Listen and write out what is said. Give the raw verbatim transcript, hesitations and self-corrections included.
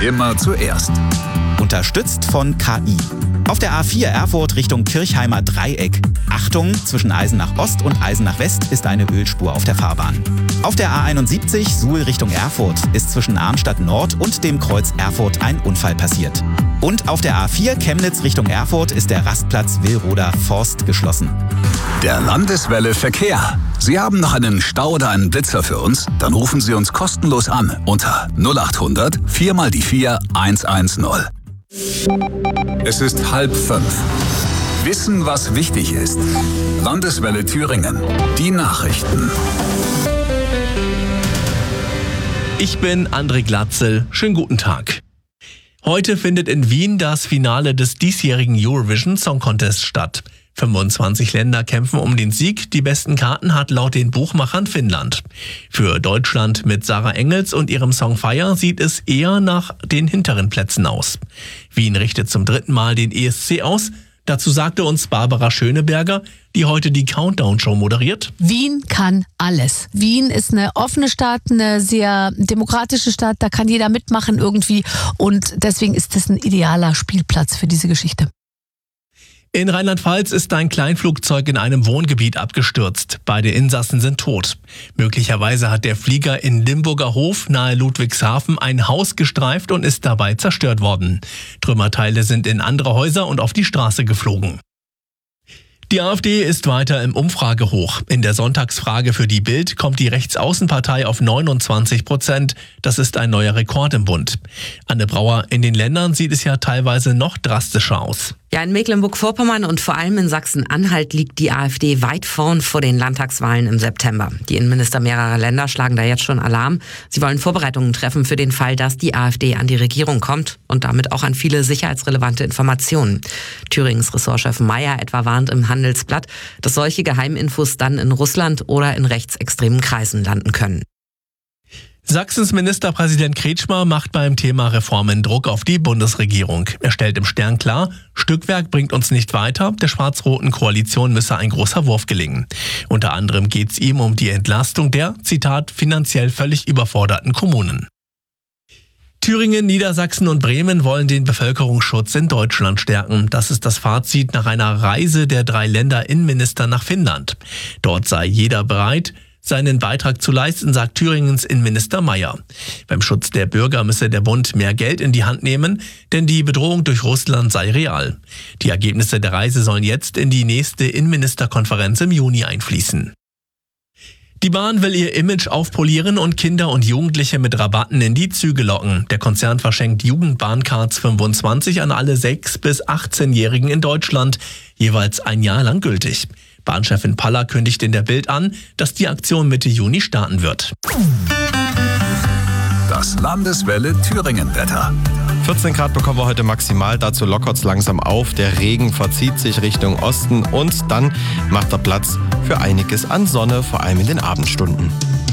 immer zuerst. Unterstützt von K I. Auf der A vier Erfurt Richtung Kirchheimer Dreieck. Achtung, zwischen Eisenach Ost und Eisenach West ist eine Ölspur auf der Fahrbahn. Auf der A einundsiebzig Suhl Richtung Erfurt ist zwischen Armstadt Nord und dem Kreuz Erfurt ein Unfall passiert. Und auf der A vier Chemnitz Richtung Erfurt ist der Rastplatz Willroder Forst geschlossen. Der Landeswelle Verkehr. Sie haben noch einen Stau oder einen Blitzer für uns? Dann rufen Sie uns kostenlos an unter null acht hundert vier mal die vier eins eins null. Es ist halb fünf. Wissen, was wichtig ist. Landeswelle Thüringen. Die Nachrichten. Ich bin André Glatzel. Schönen guten Tag. Heute findet in Wien das Finale des diesjährigen Eurovision Song Contest statt. fünfundzwanzig Länder kämpfen um den Sieg. Die besten Karten hat laut den Buchmachern Finnland. Für Deutschland mit Sarah Engels und ihrem Song Fire sieht es eher nach den hinteren Plätzen aus. Wien richtet zum dritten Mal den E S C aus. Dazu sagte uns Barbara Schöneberger, die heute die Countdown-Show moderiert. Wien kann alles. Wien ist eine offene Stadt, eine sehr demokratische Stadt. Da kann jeder mitmachen irgendwie. Und deswegen ist das ein idealer Spielplatz für diese Geschichte. In Rheinland-Pfalz ist ein Kleinflugzeug in einem Wohngebiet abgestürzt. Beide Insassen sind tot. Möglicherweise hat der Flieger in Limburger Hof nahe Ludwigshafen ein Haus gestreift und ist dabei zerstört worden. Trümmerteile sind in andere Häuser und auf die Straße geflogen. Die AfD ist weiter im Umfragehoch. In der Sonntagsfrage für die Bild kommt die Rechtsaußenpartei auf neunundzwanzig Prozent. Das ist ein neuer Rekord im Bund. Anne Brauer, in den Ländern sieht es ja teilweise noch drastischer aus. Ja, in Mecklenburg-Vorpommern und vor allem in Sachsen-Anhalt liegt die AfD weit vorn vor den Landtagswahlen im September. Die Innenminister mehrerer Länder schlagen da jetzt schon Alarm. Sie wollen Vorbereitungen treffen für den Fall, dass die AfD an die Regierung kommt und damit auch an viele sicherheitsrelevante Informationen. Thüringens Ressortchef Mayer etwa warnt im Handelsblatt, dass solche Geheiminfos dann in Russland oder in rechtsextremen Kreisen landen können. Sachsens Ministerpräsident Kretschmer macht beim Thema Reformen Druck auf die Bundesregierung. Er stellt im Stern klar, Stückwerk bringt uns nicht weiter, der schwarz-roten Koalition müsse ein großer Wurf gelingen. Unter anderem geht es ihm um die Entlastung der, Zitat, finanziell völlig überforderten Kommunen. Thüringen, Niedersachsen und Bremen wollen den Bevölkerungsschutz in Deutschland stärken. Das ist das Fazit nach einer Reise der drei Länder-Innenminister nach Finnland. Dort sei jeder bereit, seinen Beitrag zu leisten, sagt Thüringens Innenminister Mayer. Beim Schutz der Bürger müsse der Bund mehr Geld in die Hand nehmen, denn die Bedrohung durch Russland sei real. Die Ergebnisse der Reise sollen jetzt in die nächste Innenministerkonferenz im Juni einfließen. Die Bahn will ihr Image aufpolieren und Kinder und Jugendliche mit Rabatten in die Züge locken. Der Konzern verschenkt Jugendbahncards fünfundzwanzig an alle sechs- bis achtzehnjährigen in Deutschland, jeweils ein Jahr lang gültig. Bahnchefin Paller kündigt in der Bild an, dass die Aktion Mitte Juni starten wird. Das Landeswelle Thüringen-Wetter. vierzehn Grad bekommen wir heute maximal, dazu lockert es langsam auf. Der Regen verzieht sich Richtung Osten und dann macht er Platz für einiges an Sonne, vor allem in den Abendstunden.